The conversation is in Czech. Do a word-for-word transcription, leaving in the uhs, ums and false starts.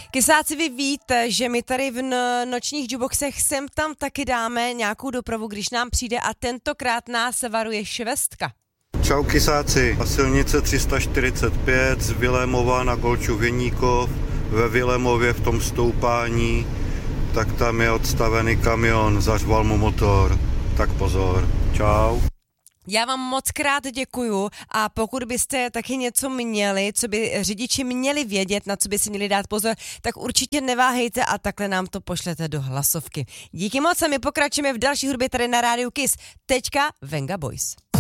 Kysáci, vy víte, že my tady v no- nočních jukeboxech sem tam taky dáme nějakou dopravu, když nám přijde, a tentokrát nás varuje švestka. Čau kysáci, silnice tři sta čtyřicet pět z Vilémova na Golču Viníkov, ve Vilémově v tom stoupání, tak tam je odstavený kamion, zařval mu motor, tak pozor, čau. Já vám moc krát děkuju, a pokud byste taky něco měli, co by řidiči měli vědět, na co by si měli dát pozor, tak určitě neváhejte a takhle nám to pošlete do hlasovky. Díky moc a my pokračujeme v další hudbě tady na rádiu Kiss. Teďka Venga Boys.